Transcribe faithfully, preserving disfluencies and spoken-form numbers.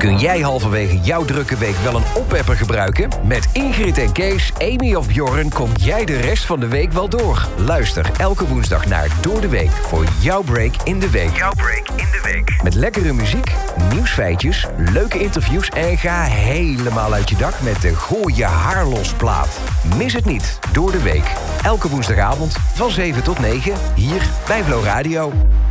Kun jij halverwege jouw drukke week wel een oppepper gebruiken? Met Ingrid en Kees, Amy of Bjorn kom jij de rest van de week wel door. Luister elke woensdag naar Door de Week voor jouw break in de week. Jouw break in de week. Met lekkere muziek, nieuwsfeitjes, leuke interviews en ga helemaal uit je dak met de Gooi je haar los plaat. Mis het niet, Door de Week. Elke woensdagavond van zeven tot negen hier bij Flow Radio.